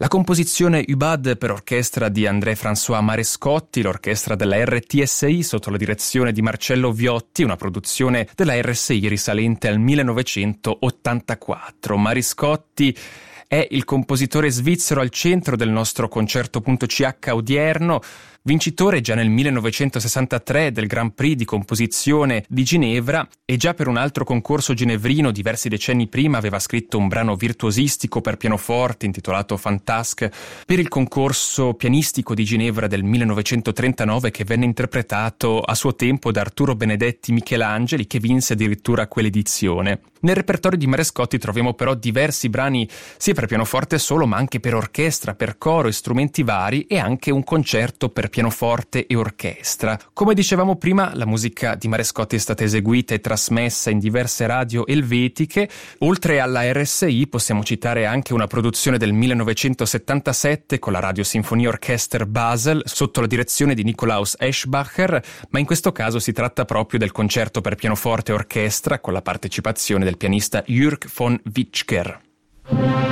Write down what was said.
La composizione Ubad per orchestra di André-François Marescotti, l'orchestra della RTSI sotto la direzione di Marcello Viotti, una produzione della RSI risalente al 1984. Marescotti è il compositore svizzero al centro del nostro concerto.ch odierno, vincitore già nel 1963 del Grand Prix di composizione di Ginevra e già per un altro concorso ginevrino diversi decenni prima aveva scritto un brano virtuosistico per pianoforte intitolato Fantasque per il concorso pianistico di Ginevra del 1939 che venne interpretato a suo tempo da Arturo Benedetti Michelangeli, che vinse addirittura quell'edizione. Nel repertorio di Marescotti troviamo però diversi brani sia per pianoforte solo ma anche per orchestra, per coro e strumenti vari e anche un concerto per pianoforte e orchestra. Come dicevamo prima, la musica di Marescotti è stata eseguita e trasmessa in diverse radio elvetiche. Oltre alla RSI possiamo citare anche una produzione del 1977 con la Radio Sinfonia Orchester Basel sotto la direzione di Nikolaus Eschbacher, ma in questo caso si tratta proprio del concerto per pianoforte e orchestra con la partecipazione del pianista Jürg von Witschger.